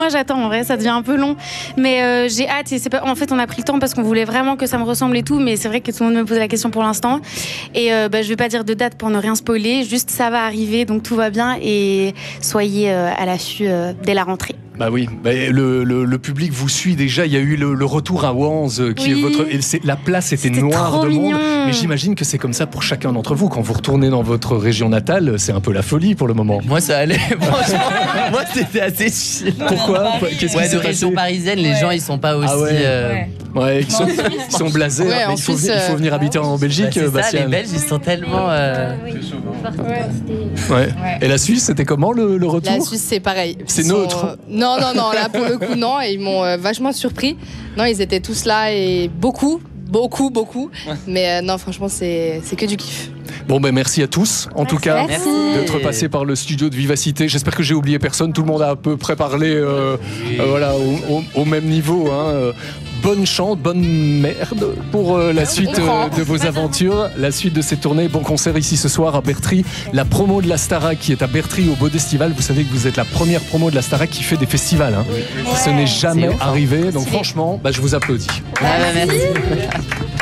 Moi j'attends, en vrai ça devient un peu long, mais j'ai hâte. Et c'est pas... En fait on a pris le temps parce qu'on voulait vraiment que ça me ressemble et tout, mais c'est vrai que tout le monde me pose la question pour l'instant. Et je vais pas dire de date pour ne rien spoiler, juste ça va arriver, donc tout va bien et soyez à l'affût dès la rentrée. Bah oui, le public vous suit déjà. Il y a eu le retour à Wanze qui est votre. La place était noire de monde. Mais j'imagine que c'est comme ça pour chacun d'entre vous. Quand vous retournez dans votre région natale, c'est un peu la folie pour le moment. Moi, ça allait. Franchement, moi, c'était assez chill. Pourquoi? Qu'est-ce qui s'est de région passé? parisienne, les gens, ils sont pas aussi. Ouais, ils sont blasés. Ouais, il faut venir habiter en Belgique, Bastien. Les Belges, ils sont tellement. Et la Suisse, c'était comment le retour? La Suisse, c'est pareil. C'est neutre. Non, là pour le coup, non. Et ils m'ont vachement surpris. Non, ils étaient tous là et beaucoup. Mais non, franchement, c'est que du kiff. Bon, merci à tous, en tout cas, d'être passés par le studio de Vivacité. J'espère que j'ai oublié personne. Tout le monde a à peu près parlé voilà, au même niveau. Hein. Bonne chance, bonne merde pour la suite de vos aventures, la suite de cette tournée. Bon concert ici ce soir à Bertry. La promo de la Starac qui est à Bertry au Bodestival. Vous savez que vous êtes la première promo de la Starac qui fait des festivals. Hein. Ce n'est jamais arrivé. Donc franchement, je vous applaudis. Merci.